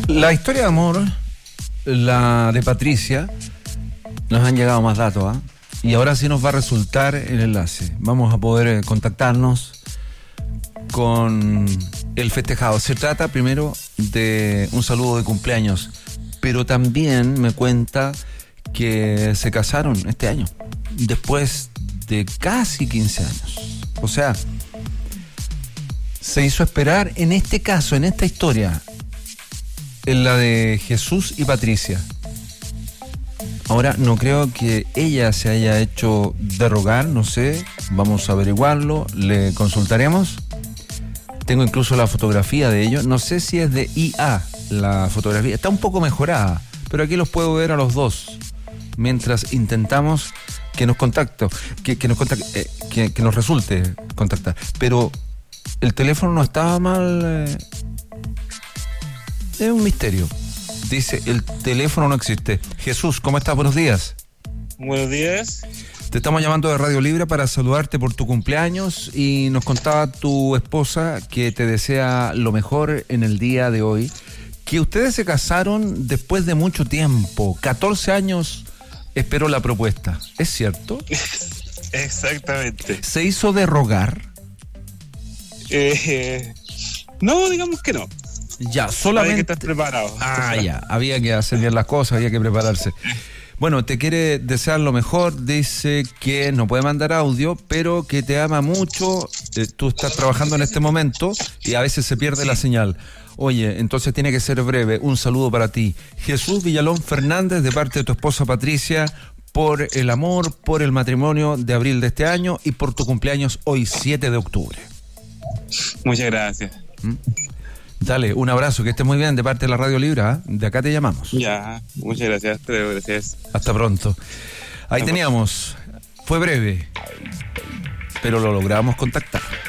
La historia de amor, la de Patricia, nos han llegado más datos, ¿ah? Y ahora sí nos va a resultar el enlace. Vamos a poder contactarnos con el festejado. Se trata primero de un saludo de cumpleaños, pero también me cuenta que se casaron este año, después de casi 15 años. O sea, se hizo esperar en este caso, en esta historia, en la de Jesús y Patricia. Ahora, no creo que ella se haya hecho de rogar, no sé, vamos a averiguarlo, le consultaremos. Tengo incluso la fotografía de ellos, no sé si es de IA la fotografía, está un poco mejorada, pero aquí los puedo ver a los dos, mientras intentamos que nos contacte, que nos resulte contactar. Pero el teléfono no estaba mal, es un misterio. Dice, el teléfono no existe. Jesús, ¿cómo estás? Buenos días. Buenos días. Te estamos llamando de Radio Libre para saludarte por tu cumpleaños y nos contaba tu esposa que te desea lo mejor en el día de hoy, que ustedes se casaron después de mucho tiempo, 14 años esperó la propuesta, ¿es cierto? Exactamente. ¿Se hizo de rogar? No, digamos que no. Ya, solamente... Hay que estar preparado. Ya, había que hacer bien las cosas, había que prepararse. Bueno, te quiere desear lo mejor, dice que no puede mandar audio, pero que te ama mucho, tú estás trabajando en este momento y a veces se pierde la señal. Oye, entonces tiene que ser breve, un saludo para ti. Jesús Villalón Fernández, de parte de tu esposa Patricia, por el amor, por el matrimonio de abril de este año y por tu cumpleaños hoy, 7 de octubre. Muchas gracias. Dale, un abrazo, que estés muy bien de parte de la Radio Libre, ¿eh? De acá te llamamos. Ya, muchas gracias, gracias. Hasta pronto. Ahí teníamos, fue breve, pero lo logramos contactar.